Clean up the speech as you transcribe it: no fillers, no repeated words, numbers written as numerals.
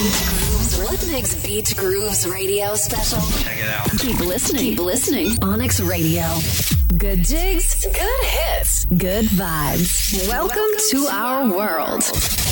Rhythmix Beat Grooves radio special. Check it out. Keep listening. Keep listening. Onyx Radio. Good jigs, good hits, good vibes. Welcome to our world.